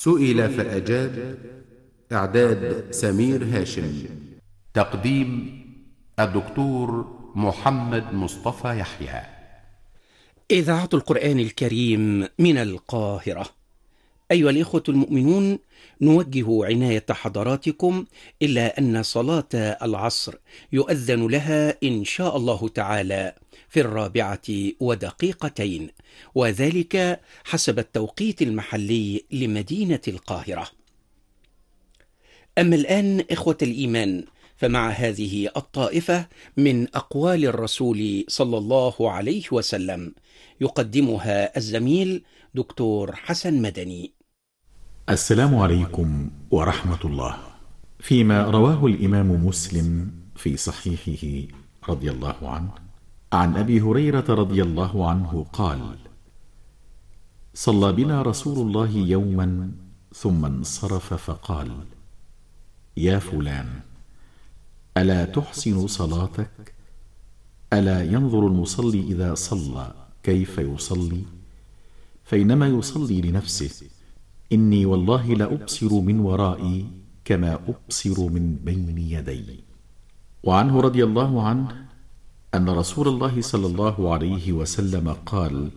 سئل فأجاب. إعداد سمير هاشم. تقديم الدكتور محمد مصطفى يحيى. إذاعة القرآن الكريم من القاهرة. أيها الإخوة المؤمنون، نوجه عناية حضراتكم إلى أن صلاة العصر يؤذن لها إن شاء الله تعالى في 4:02، وذلك حسب التوقيت المحلي لمدينة القاهرة. أما الآن إخوة الإيمان، فمع هذه الطائفة من أقوال الرسول صلى الله عليه وسلم يقدمها الزميل دكتور حسن مدني. السلام عليكم ورحمة الله. فيما رواه الإمام مسلم في صحيحه رضي الله عنه عن أبي هريرة رضي الله عنه قال: صلى بنا رسول الله يوما ثم انصرف فقال: يا فلان، ألا تحسن صلاتك؟ ألا ينظر المصلي إذا صلى كيف يصلي؟ فإنما يصلي لنفسه. إني والله لأبصر من ورائي كما أبصر من بين يدي. وعنه رضي الله عنه أن رسول الله صلى الله عليه وسلم قال: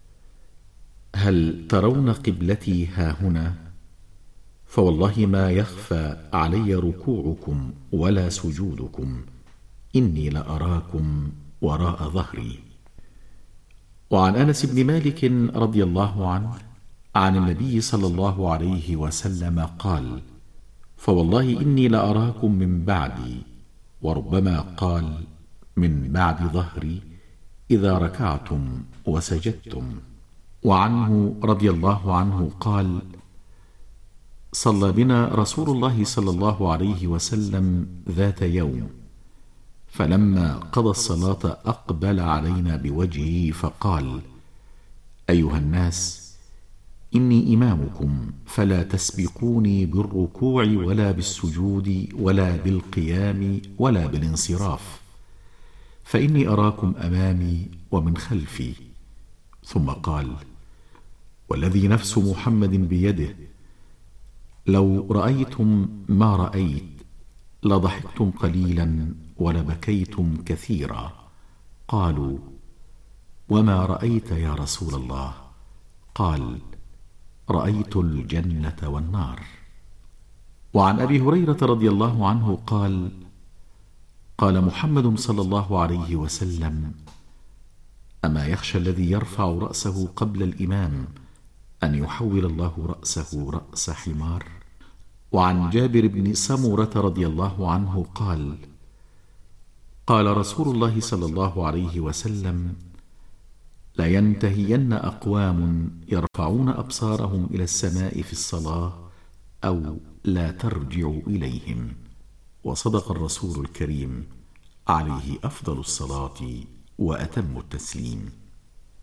هل ترون قبلتي هاهنا؟ فوالله ما يخفى علي ركوعكم ولا سجودكم، إني لأراكم وراء ظهري. وعن أنس بن مالك رضي الله عنه عن النبي صلى الله عليه وسلم قال: فوالله إني لأراكم من بعدي، وربما قال من بعد ظهري، إذا ركعتم وسجدتم. وعنه رضي الله عنه قال: صلى بنا رسول الله صلى الله عليه وسلم ذات يوم، فلما قضى الصلاة أقبل علينا بوجهه فقال: أيها الناس، إني إمامكم، فلا تسبقوني بالركوع ولا بالسجود ولا بالقيام ولا بالانصراف، فإني أراكم أمامي ومن خلفي. ثم قال: والذي نفس محمد بيده، لو رأيتم ما رأيت لضحكتم قليلا ولبكيتم كثيرا. قالوا: وما رأيت يا رسول الله؟ قال: رأيت الجنة والنار. وعن أبي هريرة رضي الله عنه قال: قال محمد صلى الله عليه وسلم: أما يخشى الذي يرفع رأسه قبل الإمام أن يحول الله رأسه رأس حمار؟ وعن جابر بن سمرة رضي الله عنه قال: قال رسول الله صلى الله عليه وسلم: لينتهين أقوام يرفعون أبصارهم إلى السماء في الصلاة أو لا ترجع إليهم. وصدق الرسول الكريم عليه أفضل الصلاة وأتم التسليم.